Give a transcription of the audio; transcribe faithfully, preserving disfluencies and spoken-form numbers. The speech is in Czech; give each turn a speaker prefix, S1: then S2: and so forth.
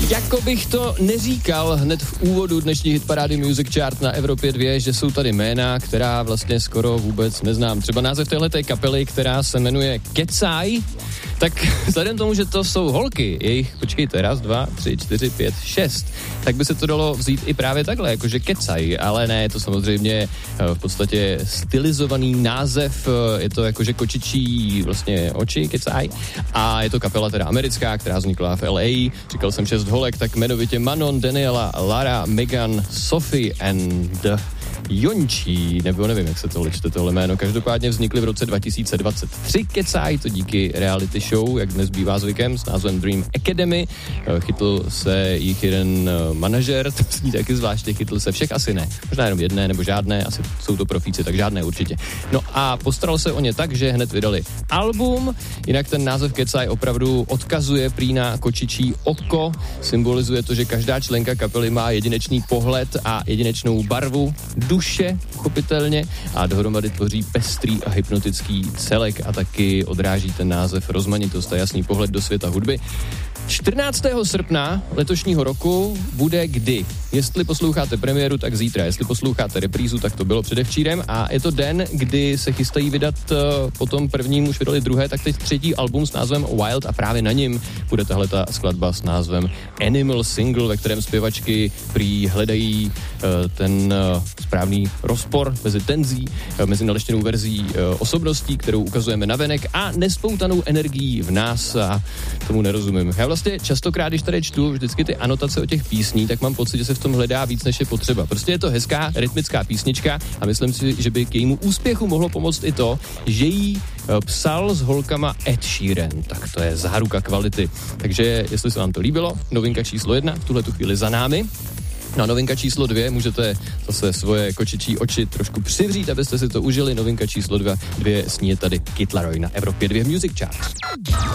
S1: Jako bych to neříkal hned v úvodu dnešní hitparády Music Chart na Evropě dva, že jsou tady jména, která vlastně skoro vůbec neznám. Třeba název téhleté kapely, která se jmenuje Kecaj, tak vzhledem tomu, že to jsou holky, jejich, počkejte, raz, dva, tři, čtyři, pět, šest, tak by se to dalo vzít i právě takhle, jakože Kecaj, ale ne, je to samozřejmě v podstatě stylizovaný název, je to jakože kočičí vlastně oči, Kecaj, a je to kapela teda americká, která vznikla v L A, říkal jsem šest holek, tak jmenovitě Manon, Daniela, Lara, Megan, Sophie and Jončí, nebo nevím, jak se to čte tohle jméno. Každopádně vznikly v roce dva tisíce dvacet tři Kecaj, to díky reality show, jak dnes bývá zvykem, s názvem Dream Academy. Chytl se jich jeden manažer, to zní taky zvláště, chytl se všech, asi ne. Možná jenom jedné nebo žádné, asi jsou to profíci, tak žádné určitě. No a postaral se o ně tak, že hned vydali album, jinak ten název Kecaj opravdu odkazuje prý na kočičí oko, symbolizuje to, že každá členka kapely má jedinečný pohled a jedinečnou barvu, duše, pochopitelně, a dohromady tvoří pestrý a hypnotický celek a taky odráží ten název rozmanitost a jasný pohled do světa hudby. čtrnáctého srpna letošního roku bude kdy? Jestli posloucháte premiéru, tak zítra. Jestli posloucháte reprízu, tak to bylo předevčírem. A je to den, kdy se chystají vydat, uh, po tom prvním už vydali druhé, tak teď třetí album s názvem Wild a právě na něm bude tahle ta skladba s názvem Animal Single, ve kterém zpěvačky prý hledají uh, ten uh, správný rozpor mezi tenzí, uh, mezi naleštěnou verzí uh, osobností, kterou ukazujeme navenek, a nespoutanou energií v nás, a tomu nerozumím. Já vlastně častokrát, když tady čtu vždycky ty anotace o těch písní, tak mám pocit, že se v tom hledá víc, než je potřeba. Prostě je to hezká rytmická písnička a myslím si, že by k jejímu úspěchu mohlo pomoct i to, že jí psal s holkama Ed Sheeran. Tak to je záruka kvality. Takže jestli se vám to líbilo, novinka číslo jedna v tuhletu chvíli za námi. No a novinka číslo dvě, můžete zase svoje kočičí oči trošku přivřít, abyste si to užili. Novinka číslo dva, dvě, s ní je tady Kid Laroi na Evropě dva Music Chart.